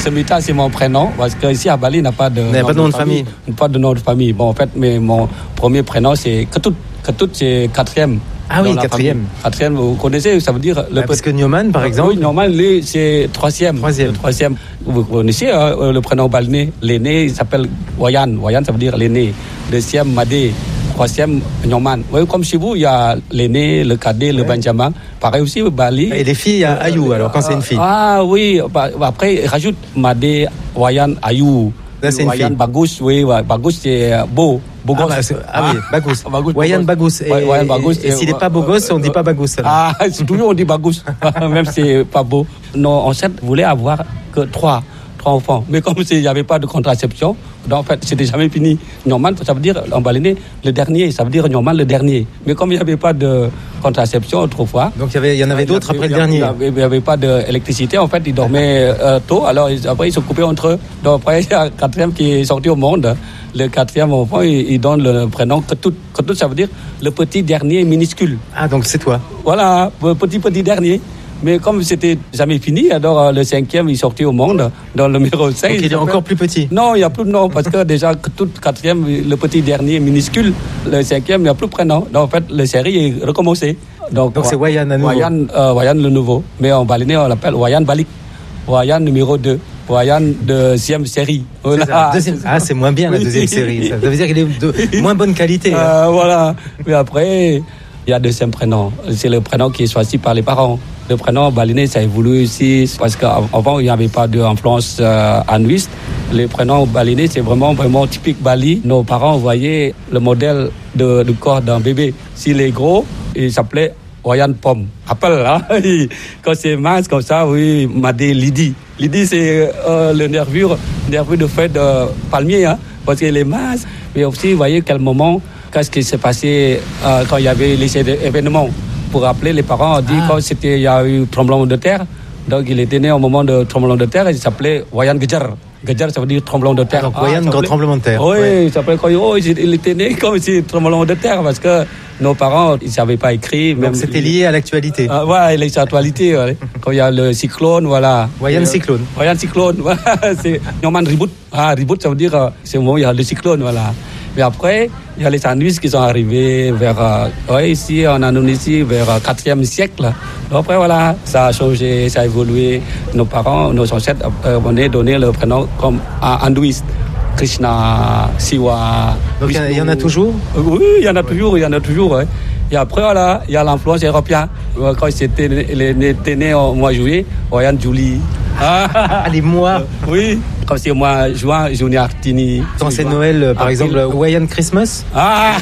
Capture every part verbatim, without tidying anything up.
Semita, c'est mon prénom, parce qu'ici à Bali, il n'y a pas de, il n'y a pas de nom de famille. famille. Pas de nom de famille. Bon, en fait, mais mon premier prénom, c'est Ketut. Ketut, c'est quatrième. Ah oui, quatrième. Quatrième, vous connaissez, ça veut dire... Le ah, parce que Nyoman, par exemple... Oui, Nyoman, lui, c'est troisième. Troisième. Le troisième. Vous connaissez hein, le prénom balinais. L'aîné, il s'appelle Wayan. Wayan, ça veut dire l'aîné. Deuxième, Madé. Troisième, Nyoman. Oui, comme chez vous, il y a l'aîné, le cadet, ouais. le benjamin. Pareil aussi, Bali. Et les filles, il y a Ayou, alors, quand c'est une fille. Ah oui, bah, après, rajoute Madé, Wayan, Ayou. Là, c'est une Wayan fille. Bagus, oui, ouais. Bagus, c'est beau. Beau ah, gosse. Bah, ah oui, Bagus. Wayan Bagus. Et, ouais, Wayan Bagus. Et, et s'il n'est pas beau gosse, on ne dit pas Bagus. Alors. Ah, c'est toujours on dit Bagus. Même si c'est pas beau. Nos ancêtres voulaient avoir que trois. Trois enfants. Mais comme il n'y avait pas de contraception, donc en fait, c'était jamais fini. Nyoman, ça veut dire, en balinais, le dernier. Ça veut dire Nyoman, le dernier. Mais comme il n'y avait pas de contraception autrefois. Donc il y, avait, il y en avait d'autres après le dernier. Il n'y avait pas d'électricité. En fait, ils dormaient euh, tôt. Alors après, ils se coupaient entre eux. Donc après, il y a un quatrième qui est sorti au monde. Le quatrième enfant, il, il donne le prénom Ketut. Ketut, ça veut dire le petit dernier minuscule. Ah, donc c'est toi. Voilà, le petit, petit dernier. Mais comme c'était jamais fini, alors le cinquième est sorti au monde, dans le numéro cinq. Donc il est encore plus petit. Non, il n'y a plus de nom, parce que déjà, tout quatrième, le petit dernier minuscule, le cinquième, il n'y a plus de prénom. Donc en fait, la série est recommencée. Donc, Donc c'est Wayan à nouveau. Wayan, euh, Wayan le nouveau. Mais en balinais, on l'appelle Wayan Balik. Wayan numéro deux. Wayan deuxième série. Voilà. C'est deuxième... Ah, c'est moins bien la deuxième série. Ça veut dire qu'il est de moins bonne qualité. Euh, voilà. Mais après, il y a deuxième prénom. C'est le prénom qui est choisi par les parents. Le prénom balinais, ça évolue aussi parce qu'avant, il n'y avait pas d'influence euh, anouiste. Les prénoms balinais, c'est vraiment, vraiment typique Bali. Nos parents voyaient le modèle de, du corps d'un bébé. S'il est gros, il s'appelait Wayan Pomme. Appelle, hein? Quand c'est mince comme ça, oui, Madé Lidi. Lidi, c'est euh, le nervure, nervure de feuille de palmier, hein? Parce qu'il est mince. Mais aussi, vous voyez quel moment, qu'est-ce qui s'est passé euh, quand il y avait les événements. Pour rappeler, les parents ont dit ah. quand c'était, il y a eu tremblement de terre. Donc il était né au moment de tremblement de terre et il s'appelait Wayan Gejar. Gejar, ça veut dire tremblement de terre. Ah, donc Wayan, ah, grand tremblement de terre. Oui, ouais. Il s'appelait quand oh, il était né comme si tremblement de terre parce que nos parents, ils ne savaient pas écrire. Donc même c'était lié à l'actualité. Ah, ouais, l'actualité. Ouais. Quand il y a le cyclone, voilà. Wayan cyclone. Wayan cyclone, voilà. C'est Nyoman Reboot. Ah, Reboot, ça veut dire euh, c'est au moment où il y a le cyclone, voilà. Mais après, il y a les sandwichs qui sont arrivés vers, euh, ouais, ici, en Indonésie, vers le quatrième siècle. Donc après, voilà, ça a changé, ça a évolué. Nos parents, nos ancêtres, euh, on a donné le prénom comme euh, hindouiste. Krishna, Siwa. Donc il y, y en a toujours? Oui, il y en a toujours, il y en a toujours. Ouais. Et après, voilà, il y a l'influence européenne. Quand il était né au mois de juillet, Wayan Julie. Ah, les mois. Oui, comme c'est moi, juin, Juni Artini. Quand c'est Noël, par Artil. Exemple, Wayan Christmas. Ah.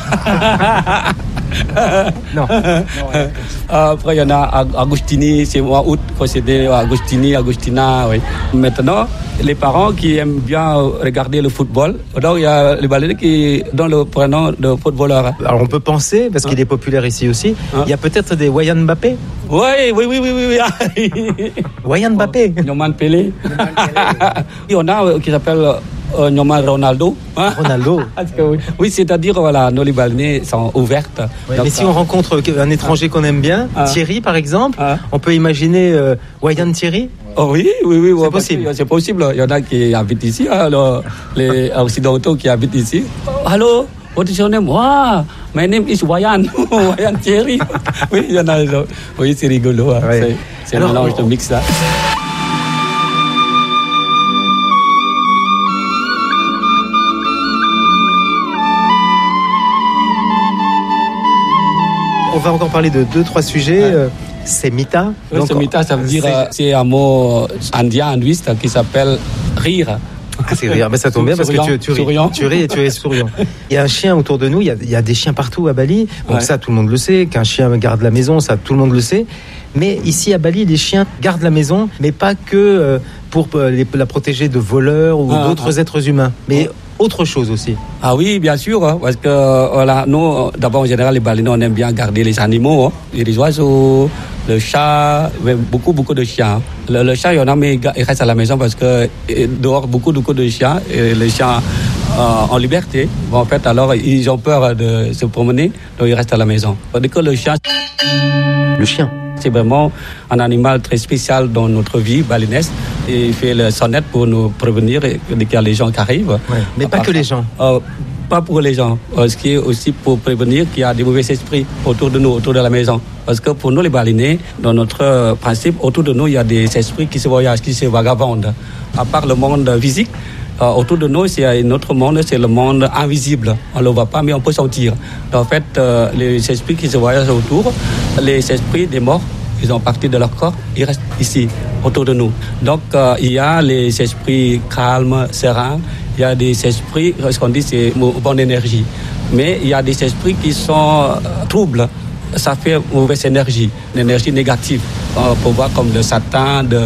Non. Après, il y en a Agustini, c'est mois août, quand c'était Agustini, Agustina. Oui. Maintenant, les parents qui aiment bien regarder le football, donc il y a les balinais qui donnent le prénom de footballeur. Alors on peut penser, parce qu'il est populaire ici aussi, il y a peut-être des Wayan Mbappé. Oui, oui, oui, oui, oui. Wayan Mbappé. Nyoman Pelé. Il y en a qui s'appelle euh, Nyoman Ronaldo. Ronaldo. oui. oui, c'est-à-dire, voilà, nos balinais sont ouvertes. Ouais, mais si on rencontre un étranger qu'on aime bien, ah. Thierry par exemple, ah. on peut imaginer euh, Wayan Thierry. Oh oui, oui, oui. C'est ouais, possible. C'est possible. Il y en a qui habitent ici, alors, les Occidentaux qui habitent ici. Allô, what is your name? Wow, my name is Wayan. Wayan Thierry. Oui, il y en a. Oui, c'est rigolo. Hein. Ouais. C'est, c'est alors, un mélange de mix là. On va encore parler de deux, trois sujets. Ouais. Semita. Oui, donc, Semita, ça veut dire, c'est, c'est un mot indien, hindouiste, qui s'appelle rire. Ah, c'est rire, mais ça tombe bien parce souriant, que tu, tu, ris, tu ris et tu es souriant. Il y a un chien autour de nous, il y a, il y a des chiens partout à Bali. Donc ouais. Ça, tout le monde le sait, qu'un chien garde la maison, ça, tout le monde le sait. Mais ici à Bali, les chiens gardent la maison, mais pas que euh, pour euh, les, la protéger de voleurs ou ah, d'autres ah. êtres humains. Mais autre chose aussi. Ah oui, bien sûr, hein, parce que voilà, nous, d'abord en général, les balinais, on aime bien garder les animaux, hein, les oiseaux, le chat, beaucoup, beaucoup de chiens. Le, le chat, il y en a, mais il reste à la maison parce que dehors, beaucoup, beaucoup de chiens, et les chiens euh, en liberté. Bon, en fait, alors, ils ont peur de se promener, donc ils restent à la maison. Tandis que le chien... Le chien c'est vraiment un animal très spécial dans notre vie balinaise. il fait le sonnette pour nous prévenir qu'il y a les gens qui arrivent. Ouais, mais pas que les gens. Euh, pas pour les gens, ce qui est aussi pour prévenir qu'il y a des mauvais esprits autour de nous, autour de la maison. Parce que pour nous, les balinais, dans notre principe, autour de nous, il y a des esprits qui se voyagent, qui se vagabondent. À part le monde physique, euh, autour de nous, il y a un autre monde, c'est le monde invisible. On ne le voit pas, mais on peut sentir. En fait, euh, les esprits qui se voyagent autour, les esprits des morts, ils ont parti de leur corps, ils restent ici, autour de nous. Donc, euh, il y a les esprits calmes, sereins. Il y a des esprits, ce qu'on dit, c'est bonne énergie. Mais il y a des esprits qui sont euh, troubles. Ça fait mauvaise énergie, une énergie négative. On peut voir comme le Satan, de...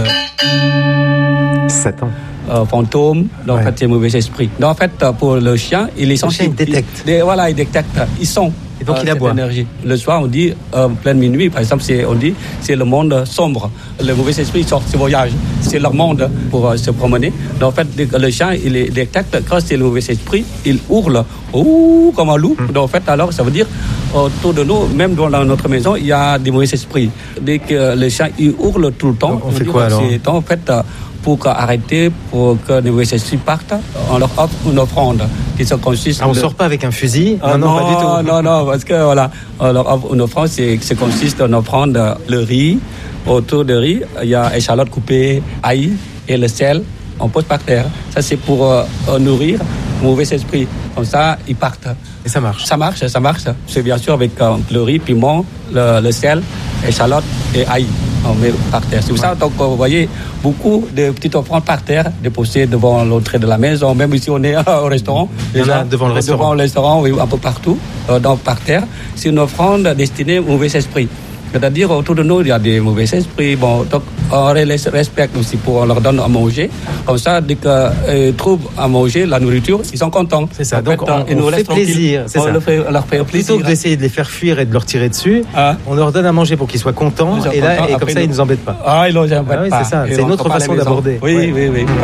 Satan. Euh, fantôme, donc ouais. En fait, c'est mauvais esprit. Donc, en fait, pour le chien, il est sensible. Le chien, il détecte. Il, voilà, il détecte. Ils sont. Et donc, euh, il aboie. Énergie. Le soir, on dit, euh, pleine minuit, par exemple, c'est, on dit, c'est le monde sombre. Le mauvais esprit sort, se voyage. C'est leur monde pour euh, se promener. Donc, en fait, le chien, il est détecte. Quand c'est le mauvais esprit, il hurle, ouh, comme un loup. Hum. Donc, en fait, alors, ça veut dire, autour de nous, même dans notre maison, il y a des mauvais esprits. Dès que le chien, il hurle tout le temps. Donc, on, on fait quoi alors? C'est, en fait, euh, pour arrêter, pour que les mauvais esprits partent, on leur offre une offrande qui se consiste... Ah, on ne de... sort pas avec un fusil? Ah, non, non, pas du tout. Non, non, parce que voilà, on leur offre une offrande qui se consiste en offrande le riz. Autour de riz, il y a échalote coupée, ail et le sel. On pose par terre. Ça, c'est pour euh, nourrir le mauvais esprit. Comme ça, ils partent. Et ça marche? Ça marche, ça marche. C'est bien sûr avec euh, le riz, piment, le, le sel, échalote et ail. On met par terre. C'est pour ouais. ça, donc, vous voyez beaucoup de petites offrandes par terre déposées devant l'entrée de la maison. Même ici, on est au restaurant. Déjà, devant le restaurant. Devant le restaurant, oui, un peu partout, euh, donc par terre. C'est une offrande destinée aux mauvais esprits. C'est-à-dire, autour de nous, il y a des mauvais esprits. Bon, donc, on les respecte aussi, pour, on leur donne à manger. Comme ça, dès qu'ils euh, trouvent à manger, la nourriture, ils sont contents. C'est ça. En donc, fait, on, ils on nous fait plaisir. C'est on ça. Leur fait, leur fait plaisir. Plutôt que d'essayer de les faire fuir et de leur tirer dessus, ah. on leur donne à manger pour qu'ils soient contents. Ils et là, contents, et comme ça, nous... ils ne nous embêtent pas. Ah, ils ne nous embêtent ah, oui, pas. C'est ça. Et c'est une autre façon d'aborder. Oui, ouais. oui, oui.